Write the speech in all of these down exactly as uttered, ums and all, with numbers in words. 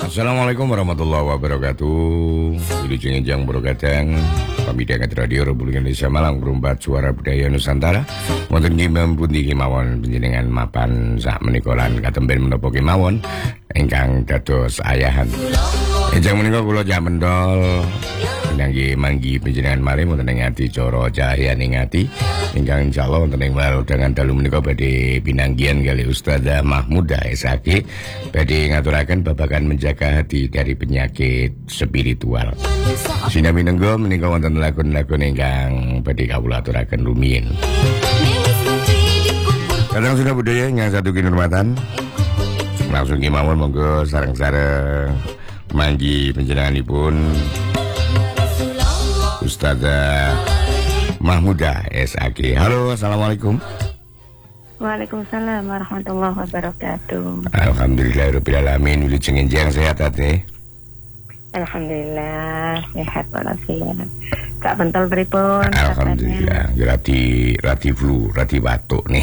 Assalamualaikum warahmatullahi wabarakatuh. Wilujeng Enjang Brogadang Kami Dangat Radio Republik Indonesia Malang Berumpat Suara Budaya Nusantara Wonten nggih pundi kemawon panjenengan mapan sak menikolan katemben menapa kemawon ingkang dados ayahan. Enjang menika kula jak mendol nangge manggi panjenengan mari wonten ing ati cara cahyaning ati ingkang insyaallah wonten ing dengan dalu menika badhe pinanggihan kali Ustazah Mahmudah S A G badhe ngaturaken babagan menjaga hati dari penyakit spiritual. Sinami nenggo menika wonten lagun-lagun ingkang badhe kawula aturaken rumiyin. Kadang sudah budaya yang satu kinurmatan langsung kemawon monggo sareng-sareng manggi panjenenganipun Ustazah Mahmudah S A G. Halo, assalamualaikum. Waalaikumsalam warahmatullahi wabarakatuh. Alhamdulillahirabbil alamin. Wilujeng enjang sehat ate. Alhamdulillah sehat walafiat. Kak pentol pripun? Alhamdulillah. Rati rati flu, rati batuk nih.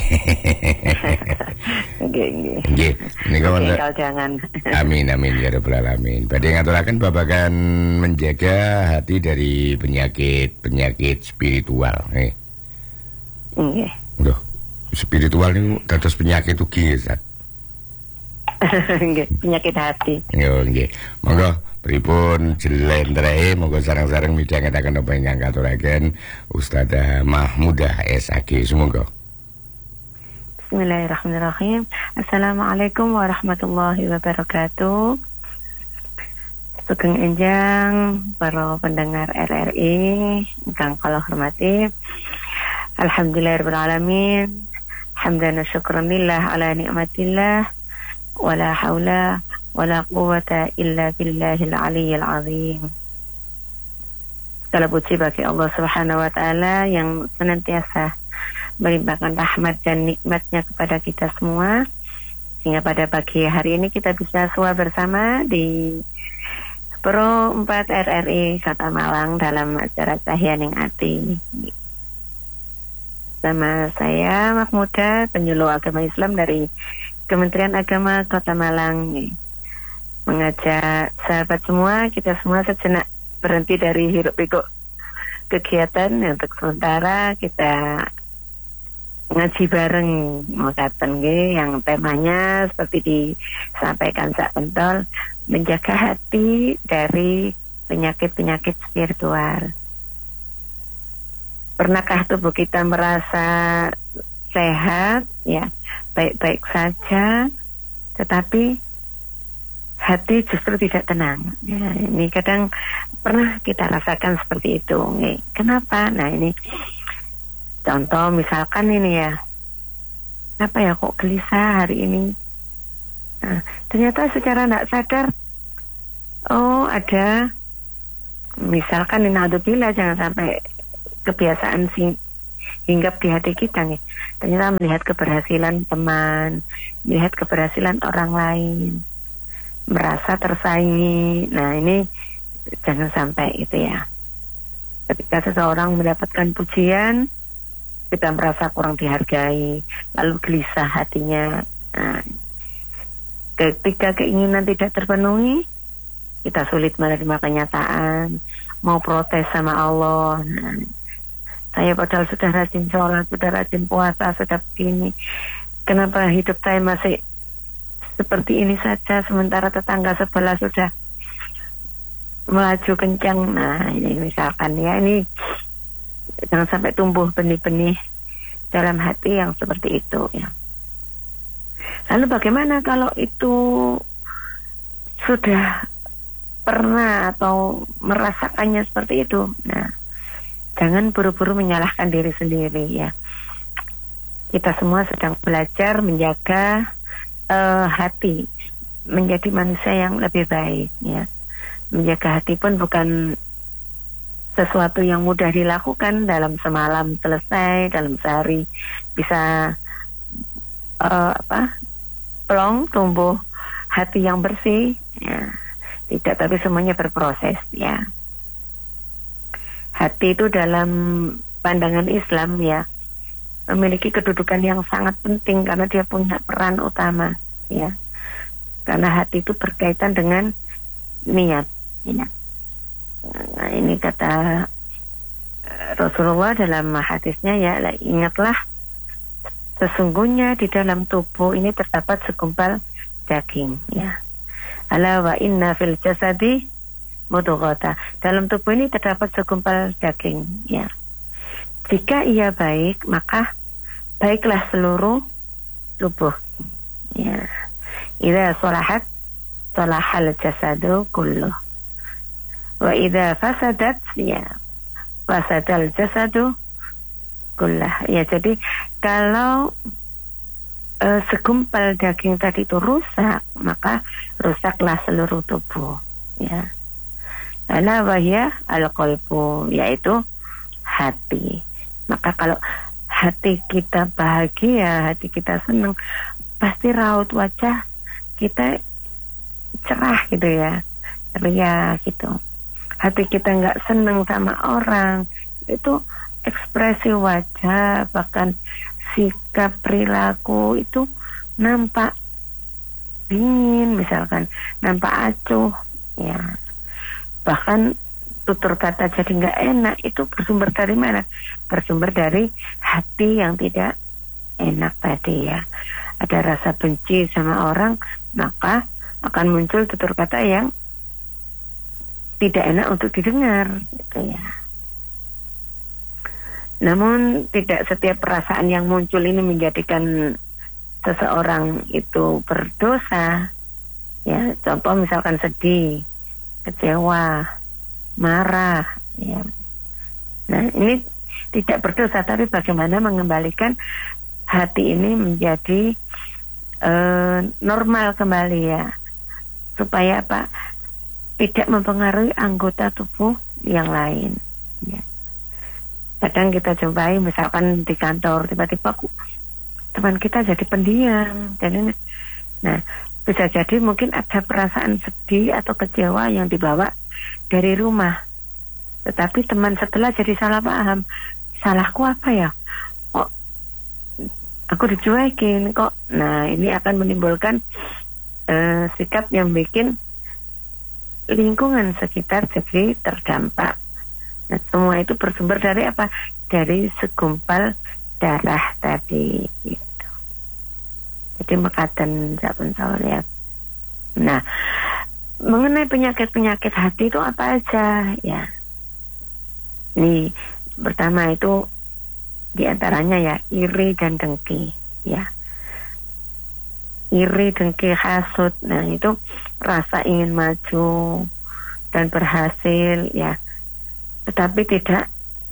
Nggih, nggih. Nggih, nika wonten. Jangan. Amin amin ya rabbal alamin. Badhe ngaturaken babagan menjaga hati dari penyakit-penyakit spiritual nggih. Nggih. Loh, spiritual niku dados penyakit ugi, Ustaz. Nggih, penyakit hati. Yo nggih. Monggo pripun jlentreh monggo sareng-sareng midhangetaken apa ingkang katuraken Ustazah Mahmudah S A G. Sumangga. Bismillahirrahmanirrahim. Assalamualaikum warahmatullahi wabarakatuh. Sugeng enjang para pendengar R R I ingkang kula hormati. Alhamdulillahirabbil alamin. Hamdan wa syukran lillah ala nikmatillah. Wala haula wala quwwata illa billahil aliyyil azim. Segala puji bagi Allah Subhanahu wa taala yang senantiasa melimpahkan rahmat dan nikmatnya kepada kita semua sehingga pada pagi hari ini kita bisa sua bersama di Pro empat R R I Kota Malang dalam acara Cahyaning Ati. Sama saya Mahmudah, penyuluh agama Islam dari Kementerian Agama Kota Malang, mengajak sahabat semua, kita semua sejenak berhenti dari hiruk pikuk kegiatan untuk sementara kita ngaji bareng mengatakan yang temanya seperti disampaikan Sak Pentol, menjaga hati dari penyakit-penyakit spiritual. Pernahkah tubuh kita merasa sehat, ya baik-baik saja, tetapi hati justru tidak tenang. Ya, ini kadang pernah kita rasakan seperti itu. Nih, kenapa? Nah ini contoh misalkan ini ya, apa ya kok gelisah hari ini? Nah, ternyata secara tidak sadar, oh ada, misalkan ini naudzubillah, jangan sampai kebiasaan sih hinggap di hati kita nih. Ternyata melihat keberhasilan teman, melihat keberhasilan orang lain, merasa tersaingi. Nah ini jangan sampai itu ya. Ketika seseorang mendapatkan pujian, kita merasa kurang dihargai, lalu gelisah hatinya. Nah, ketika keinginan tidak terpenuhi, kita sulit menerima kenyataan, mau protes sama Allah. Nah, saya padahal sudah rajin sholat, sudah rajin puasa, sudah begini. Kenapa hidup saya masih seperti ini saja, sementara tetangga sebelah sudah melaju kencang. Nah ini misalkan ya, ini jangan sampai tumbuh benih-benih dalam hati yang seperti itu ya. Lalu bagaimana kalau itu sudah pernah atau merasakannya seperti itu? Nah, jangan buru-buru menyalahkan diri sendiri ya. Kita semua sedang belajar menjaga uh, hati, menjadi manusia yang lebih baik ya. Menjaga hati pun bukan sesuatu yang mudah dilakukan dalam semalam selesai, dalam sehari bisa uh, apa plong tumbuh hati yang bersih ya. Tidak, tapi semuanya berproses ya. Hati itu dalam pandangan Islam ya memiliki kedudukan yang sangat penting karena dia punya peran utama ya. Karena hati itu berkaitan dengan niat. Ya. Nah, ini kata Rasulullah dalam hadisnya, ya, ingatlah sesungguhnya di dalam tubuh ini terdapat segumpal daging, ya. Ala wa inna fil jasadi mudghata. Dalam tubuh ini terdapat segumpal daging, ya. Jika ia baik, maka baiklah seluruh tubuh, ya. Idza shalahat shalahal jasadu kulluh. Wa idza fasadat, ya, fasadal jasadu kullah. Ya, jadi kalau uh, segumpal daging tadi itu rusak, maka rusaklah seluruh tubuh, ya. Ala wahya al-qalbu, yaitu hati. Maka kalau hati kita bahagia, hati kita senang, pasti raut wajah kita cerah gitu, ya, ceria gitu. Hati kita nggak senang sama orang, itu ekspresi wajah, bahkan sikap perilaku itu nampak dingin, misalkan nampak acuh, ya. Bahkan tutur kata jadi nggak enak, itu bersumber dari mana? Bersumber dari hati yang tidak enak tadi, ya. Ada rasa benci sama orang, maka akan muncul tutur kata yang tidak enak untuk didengar, gitu, ya. Namun tidak setiap perasaan yang muncul ini menjadikan seseorang itu berdosa, ya. Contoh misalkan sedih, kecewa, marah, ya. Nah, ini tidak berdosa, tapi bagaimana mengembalikan hati ini menjadi uh, normal kembali, ya, supaya apa? Tidak mempengaruhi anggota tubuh yang lain, ya. Kadang kita jumpai misalkan di kantor, tiba-tiba teman kita jadi pendiam, dan ini, nah, bisa jadi mungkin ada perasaan sedih atau kecewa yang dibawa dari rumah. Tetapi teman setelah jadi salah paham, salahku apa ya? Oh, aku dicuekin kok. Nah, ini akan menimbulkan uh, sikap yang bikin lingkungan sekitar jadi terdampak. Nah, semua itu bersumber dari apa? Dari segumpal darah tadi, gitu. Jadi mekaten saben lihat. Nah, mengenai penyakit-penyakit hati itu apa aja, ya? Nih, pertama itu diantaranya, ya, iri dan dengki, ya. Iri, dengki, hasud. Nah, itu rasa ingin maju dan berhasil, ya, tetapi tidak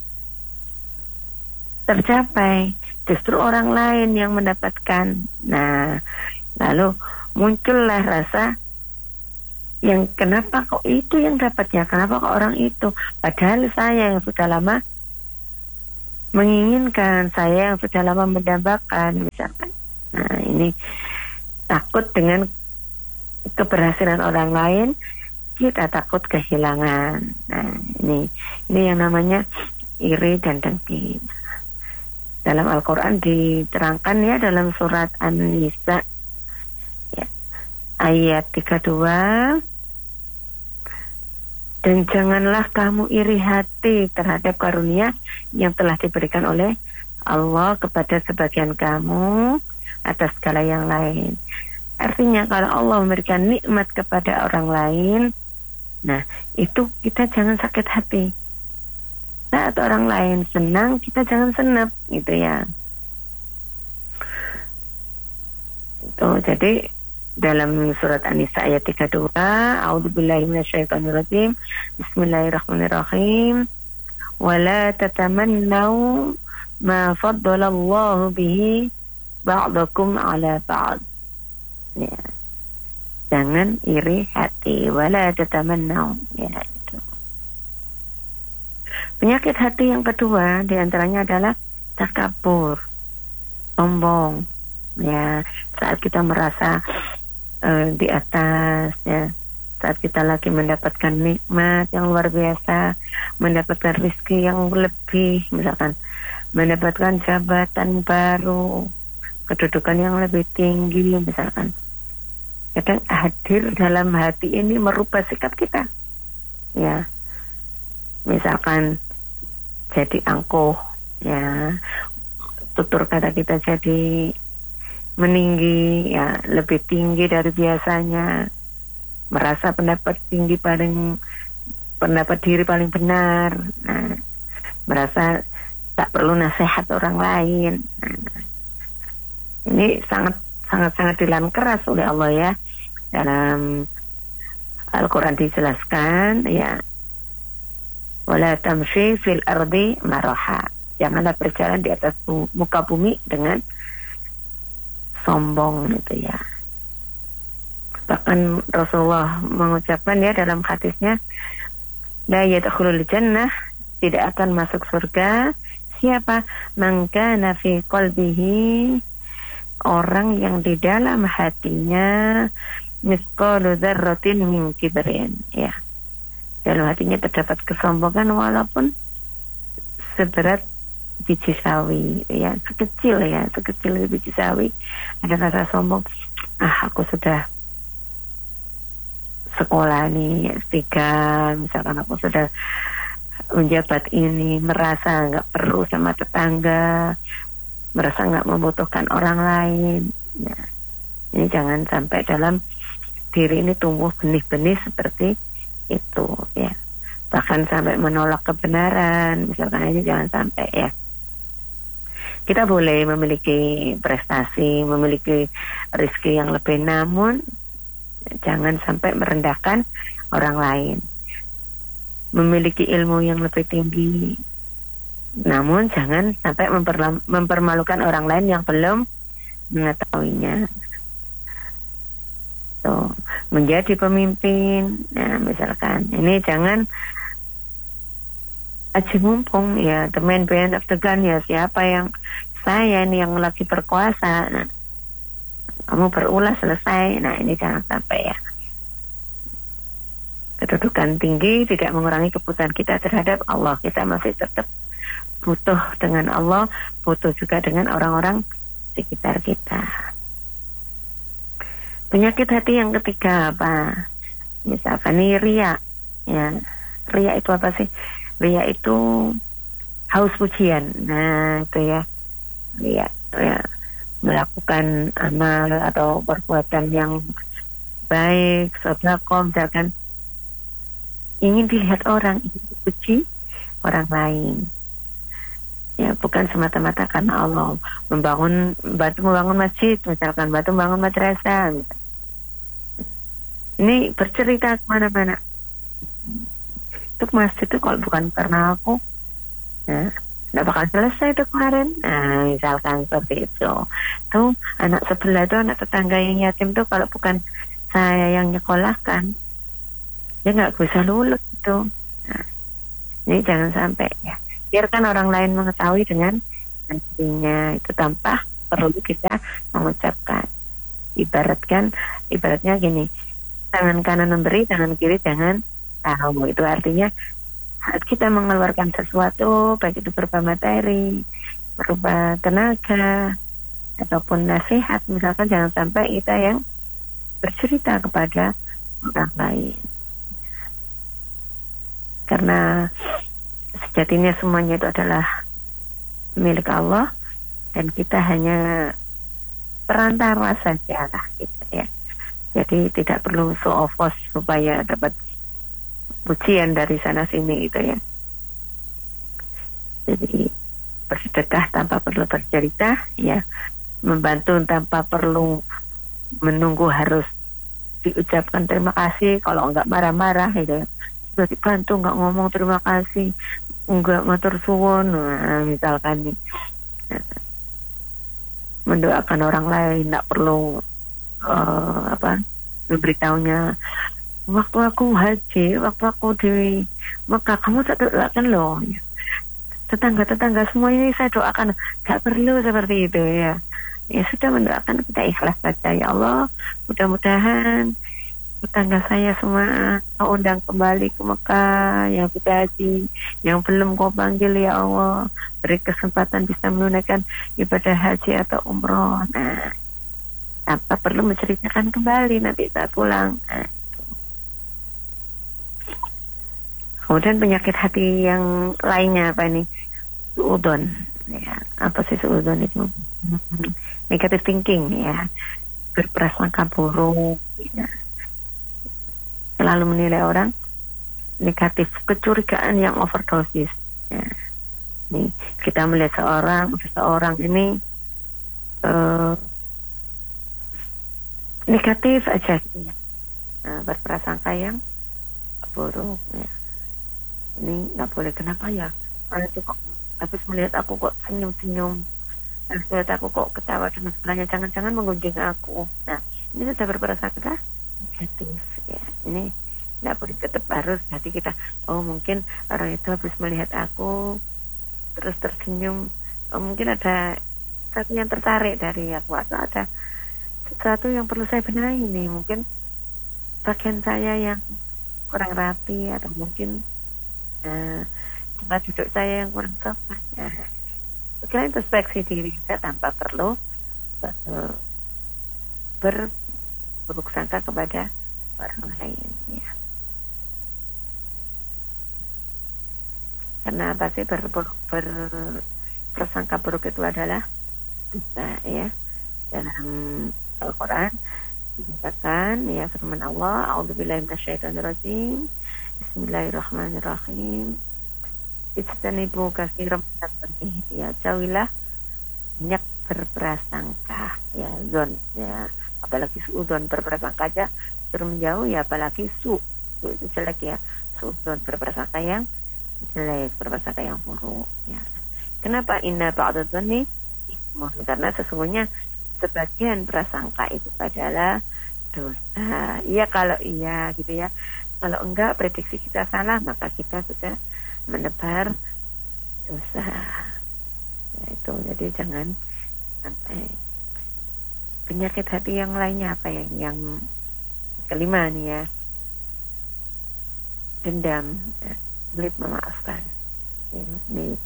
tercapai, justru orang lain yang mendapatkan. Nah, lalu muncullah rasa yang kenapa kok itu yang dapat, ya, kenapa kok orang itu, padahal saya yang sudah lama menginginkan, saya yang sudah lama mendambakan, misalkan. Nah, ini takut dengan keberhasilan orang lain, kita takut kehilangan. Nah, ini ini yang namanya iri dan dengki. Dalam Al-Quran diterangkan, ya, dalam surat An-Nisa, ya, ayat tiga puluh dua, dan janganlah kamu iri hati terhadap karunia yang telah diberikan oleh Allah kepada sebagian kamu atas segala yang lain. Artinya kalau Allah memberikan nikmat kepada orang lain, nah, itu kita jangan sakit hati. Saat orang lain senang, kita jangan senap, gitu, ya. Itu jadi dalam surat An-Nisa ayat tiga puluh dua, a'udzubillahi minasyaitonirrajim, bismillahirrahmanirrahim, wala tatamannaw ma faddalallahu bihi ba'dakum ala ba'd. Ya. Jangan iri hati, wala tatamannaw, ya, itu. Penyakit hati yang kedua diantaranya adalah takabur, sombong, ya. Saat kita merasa uh, di atas, ya, saat kita lagi mendapatkan nikmat yang luar biasa, mendapatkan rezeki yang lebih, misalkan mendapatkan jabatan baru, kedudukan yang lebih tinggi, misalkan. kadang hadir dalam hati ini merubah sikap kita. Ya, misalkan jadi angkuh, ya, tutur kata kita jadi meninggi, ya, lebih tinggi dari biasanya, merasa pendapat tinggi paling pendapat diri paling benar, nah, merasa tak perlu nasihat orang lain. Nah, ini sangat sangat sangat dilarang keras oleh Allah ya. Dalam Al-Quran dijelaskan, ya, wala tamshi fil ardi maraha, janganlah berjalan di atas muka bumi dengan sombong gitu ya. Bahkan Rasulullah mengucapkan ya dalam hadisnya, la yadkhulul jannah, tidak akan masuk surga siapa man kana fi qalbihi, orang yang di dalam hatinya misqalu dzarratin min kibrin, ya, dalam hatinya terdapat kesombongan walaupun seberat biji sawi, ya, sekecil ya, sekecil biji sawi, ada rasa sombong, ah aku sudah sekolah nih S tiga, misalkan aku sudah menjabat ini, merasa nggak perlu sama tetangga, merasa nggak membutuhkan orang lain. Nah, ini jangan sampai dalam diri ini tumbuh benih-benih seperti itu ya, bahkan sampai menolak kebenaran, misalkan ini jangan sampai ya. Kita boleh memiliki prestasi, memiliki rezeki yang lebih, namun jangan sampai merendahkan orang lain. Memiliki ilmu yang lebih tinggi, namun jangan sampai mempermalukan orang lain yang belum mengetahuinya. Tuh, menjadi pemimpin, nah misalkan ini jangan aji mumpung ya, the man behind of the gun, ya, siapa yang saya ini yang lagi berkuasa, nah, kamu berulah selesai. Nah ini jangan sampai ya. Kedudukan tinggi tidak mengurangi kebutuhan kita terhadap Allah. Kita masih tetap butuh dengan Allah, butuh juga dengan orang-orang sekitar kita. Penyakit hati yang ketiga apa? Misalkan nih riya, ya, riya itu apa sih? Riya itu haus pujian. Nah itu ya, riya, ya, melakukan amal atau perbuatan yang baik, sedekah, misalkan ingin dilihat orang, ingin dipuji orang lain. Ya, bukan semata-mata karena Allah. Membangun, batu membangun masjid, misalkan batu membangun madrasah. Gitu. Ini bercerita kemana-mana. Itu masjid itu kalau bukan karena aku, ya, nggak bakal selesai itu kemarin. Nah, misalkan seperti itu. Tuh anak sebelah itu, anak tetangga yang yatim tuh, kalau bukan saya yang nyekolahkan, dia nggak bisa lulus itu. Nah, ini jangan sampai ya. Biarkan orang lain mengetahui dengan nantinya itu tanpa perlu kita mengucapkan. Ibaratkan, ibaratnya gini, tangan kanan memberi, tangan kiri jangan tahu. Itu artinya saat kita mengeluarkan sesuatu, baik itu berupa materi, berupa tenaga, ataupun nasihat, misalkan jangan sampai kita yang bercerita kepada orang lain. Karena sejatinya semuanya itu adalah milik Allah dan kita hanya perantara saja lah gitu ya. Jadi tidak perlu show off supaya dapat pujian dari sana sini gitu ya. Jadi bersedekah tanpa perlu bercerita ya, membantu tanpa perlu menunggu harus diucapkan terima kasih. Kalau enggak marah-marah gitu ya, sudah dibantu nggak ngomong terima kasih, nggak matur suwun, nah, misalkan nih, mendoakan orang lain nggak perlu uh, apa memberitahunya, waktu aku haji, waktu aku di Mekah kamu tak doakan loh, tetangga-tetangga semua ini saya doakan, nggak perlu seperti itu ya. Ya sudah, mendoakan kita ikhlas saja. Ya Allah, mudah-mudahan tetangga saya semua kau undang kembali ke Mekah, yang sudah haji, yang belum kau panggil ya Allah, beri kesempatan bisa menunaikan ibadah haji atau umroh. Nah, tanpa perlu menceritakan kembali nanti saat pulang. Nah, itu. Kemudian penyakit hati yang lainnya apa ini? Suudon. Ya, apa sih suudon itu? Negative thinking, ya, berprasangka buruk, ya. Selalu menilai orang negatif, kecurigaan yang overdosis. Ya. Nih, kita melihat seorang, seseorang ini uh, negatif aja, ya. Nah, berprasangka yang buruk, ya. Ini nggak boleh, kenapa ya? Orang itu kok habis melihat aku kok senyum-senyum, habis melihat aku kok ketawa dengan sebelahnya, jangan-jangan menggunjing aku. Nah, ini sudah berprasangka negatif, ya. Ini nggak boleh, tetap harus hati kita. Oh, mungkin orang itu habis melihat aku terus tersenyum, oh, mungkin ada sesuatu yang tertarik dari aku, atau ada sesuatu yang perlu saya benahi nih, mungkin bagian saya yang kurang rapi, atau mungkin uh, tempat duduk saya yang kurang sopan. Nah, kita introspeksi diri kita tanpa perlu uh, berburuk sangka kepada orang lain, ya. Karena apa sih ber, ber, ber, prasangka buruk itu adalah dosa, ya. Dalam Al-Quran dikatakan, ya, firman Allah, a'udzubillahi minasyaitonirrajim, bismillahirrahmanirrahim, ijtanibu katsiran minadh-dhanni, ya, jauhilah banyak berprasangka, ya, zon, ya, apalagi suudzon, berprasangka aja suruh menjauh, ya, apalagi su, su itu jelek, ya, suudzon, berprasangka yang jelek, berprasangka yang buruk, ya. Kenapa inna ba'dadh-dhanni ismun? Karena sesungguhnya sebagian prasangka itu adalah dosa. Iya kalau iya gitu, ya. Kalau enggak, prediksi kita salah, maka kita sudah menebar dosa. Ya, itu jadi jangan sampai. Penyakit hati yang lainnya apa yang yang kelima nih, ya, dendam, ya. Sulit memaafkan, ya. Ini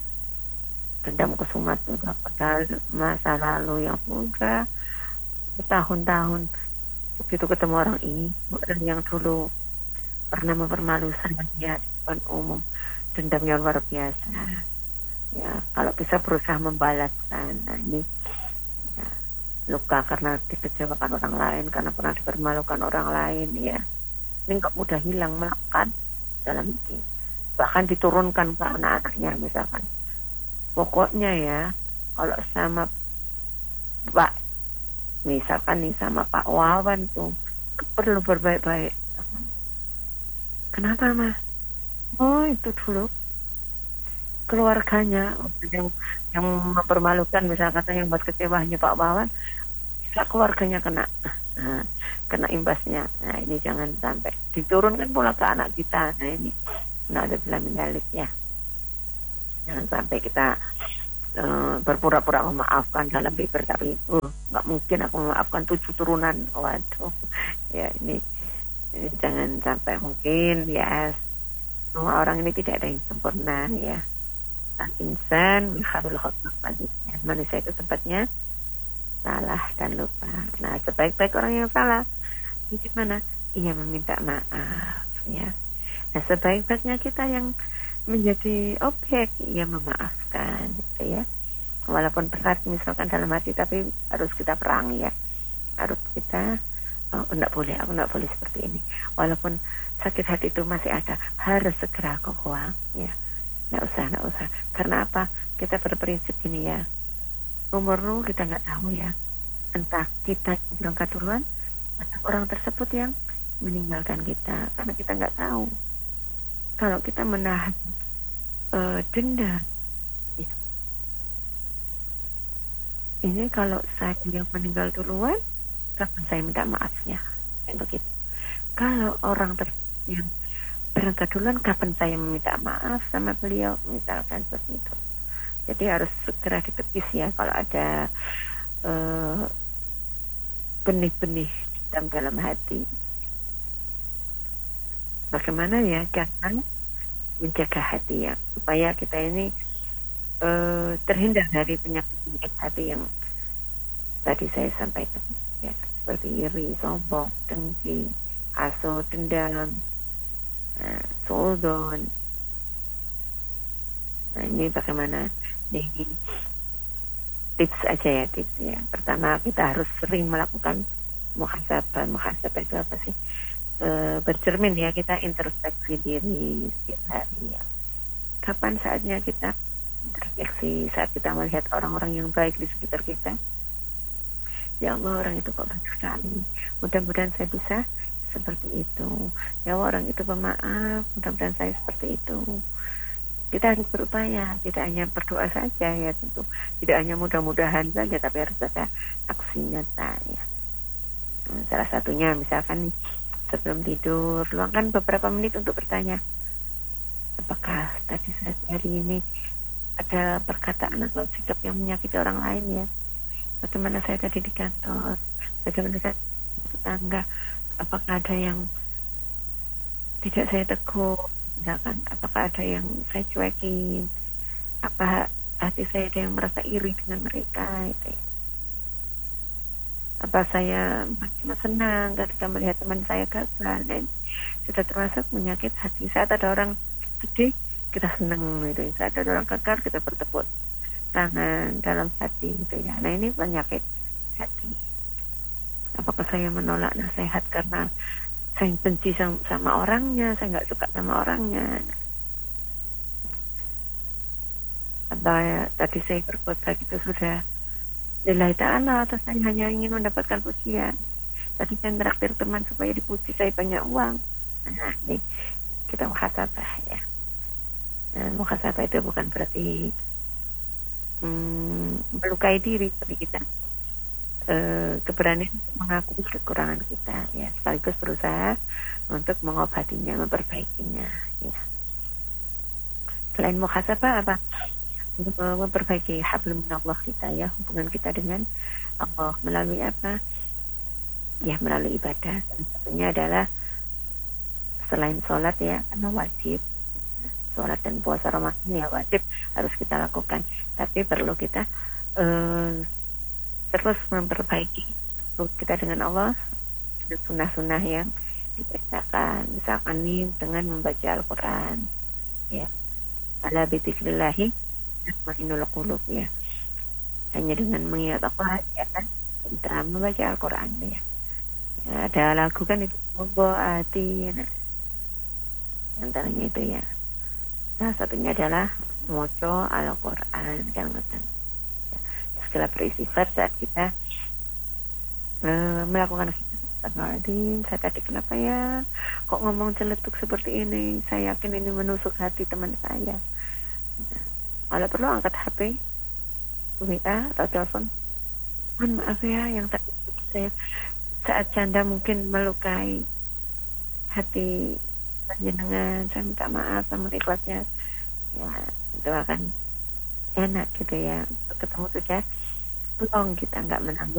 dendam kesumat juga padahal masa lalu yang sudah bertahun-tahun, begitu ketemu orang ini, orang yang dulu pernah mempermalukan dia di depan umum, dendamnya luar biasa, ya. Kalau bisa berusaha membalaskan. Nah, ini, ya, luka karena dikecewakan orang lain, karena pernah dipermalukan orang lain, ya. Ini nggak mudah hilang, melekat dalam hati, bahkan diturunkan ke anak-anaknya. Misalkan, pokoknya, ya, kalau sama Pak, misalkan nih sama Pak Wawan tuh perlu berbaik-baik. Kenapa, Mas? Oh, itu dulu keluarganya yang yang mempermalukan, misalkan yang buat kecewanya Pak Wawan, keluarganya kena nah, kena imbasnya. Nah, ini jangan sampai diturunkan pula ke anak kita. Nah, ini nah ada bilang mendalik, ya. Jangan sampai kita uh, berpura-pura memaafkan dalam bibir, tapi uh, nggak mungkin aku memaafkan tujuh turunan. Waduh, ya, ini, ini jangan sampai. Mungkin, ya, semua orang ini tidak ada yang sempurna, ya. Sang insan mikharul khotok, manusia itu tempatnya salah dan lupa. Nah, sebaik-baik orang yang salah ini gimana? Ia meminta maaf, ya. Nah, sebaik-baiknya kita yang menjadi objek, ia memaafkan, gitu, ya. Walaupun berat misalkan dalam hati, tapi harus kita perangi, ya. Harus kita, oh, enggak boleh, aku enggak boleh seperti ini. Walaupun sakit hati itu masih ada, harus segera aku buang, ya. Enggak usah, enggak usah. Karena apa? Kita berprinsip gini, ya. Umurmu kita nggak tahu, ya. Entah kita berangkat duluan atau orang tersebut yang meninggalkan kita, karena kita nggak tahu. Kalau kita menahan uh, dendam, ya. Ini kalau saya yang meninggal duluan, kapan saya minta maafnya? Dan begitu. Kalau orang tersebut yang berangkat duluan, kapan saya meminta maaf sama beliau? Misalkan seperti itu. Jadi harus segera ditepis, ya, kalau ada uh, benih-benih dalam dalam hati. Bagaimana, ya, karena menjaga hati, ya, supaya kita ini uh, terhindar dari penyakit-penyakit hati yang tadi saya sampaikan. ya, seperti iri, sombong, dengki, hasut, dendam, nah, suudzon. Nah, ini bagaimana? Jadi tips aja ya, tips ya. Pertama, kita harus sering melakukan muhasabah. Muhasabah itu apa sih? E, bercermin ya, kita introspeksi diri setiap hari ya. Kapan saatnya kita introspeksi? Saat kita melihat orang-orang yang baik di sekitar kita. Ya Allah, orang itu kok baik sekali. Mudah-mudahan saya bisa seperti itu. Ya Allah, orang itu pemaaf. Mudah-mudahan saya seperti itu. Kita harus berupaya, tidak hanya berdoa saja ya tentu. Tidak hanya mudah-mudahan saja, tapi harus ada aksi nyata ya. Nah, salah satunya misalkan nih, sebelum tidur, luangkan beberapa menit untuk bertanya, apakah tadi saya hari ini ada perkataan atau sikap yang menyakiti orang lain ya? Bagaimana saya tadi di kantor? Bagaimana saya tetangga? Apakah ada yang tidak saya tegur? Misalkan, apakah ada yang saya cuekin? Apa hati saya ada yang merasa iri dengan mereka? Gitu ya. Apa saya cuma senang ketika melihat teman saya gagal? Dan sudah termasuk menyakit hati. Saat ada orang sedih, kita senang gitu. Saat ada orang gagal, kita bertepuk tangan dalam hati gitu ya. Nah, ini penyakit hati. Apakah saya menolak nasihat karena saya benci sama, sama orangnya, saya nggak suka sama orangnya? Apa ya, tadi saya berbuat baik itu sudah lillahi ta'ala atau saya hanya ingin mendapatkan pujian? Tadi saya traktir teman supaya dipuji saya banyak uang. Nah, ini kita muhasabah ya. Nah, muhasabah itu bukan berarti Hmm, melukai diri, tapi kita e, keberanian mengakui kekurangan kita ya, sekaligus berusaha untuk mengobatinya, memperbaikinya ya. Selain muhasabah apa? Memperbaiki hablum minallah kita ya, hubungan kita dengan Allah melalui apa? Ya, melalui ibadah. Salah satunya adalah selain sholat ya, karena wajib. Sholat dan puasa Ramadan ya wajib, harus kita lakukan. Tapi perlu kita uh, terus memperbaiki kita dengan Allah, sunnah-sunnah yang dibacakan. Misalkan nih dengan membaca Al-Quran ya, ala bidzikrillahi tatma'innul qulub ya. Hanya dengan mengingat Allah ya kan kita membaca Al-Quran ya. Ya, ada lagu kan itu membawa hati, nah, antaranya itu ya. Salah satunya adalah moco Al-Quran kan, ya. Segala beristighfar saat kita e, melakukan Astagfirullahaladzim, saya tadi kenapa ya kok ngomong celetuk seperti ini, saya yakin ini menusuk hati teman saya. Nah, kalau perlu angkat H P, W A atau telepon, mohon maaf ya yang tadi saya saat canda mungkin melukai hati panjenengan, saya minta maaf sama ikhlasnya ya. Itu akan enak gitu ya, ketemu sudah belum kita nggak menanggung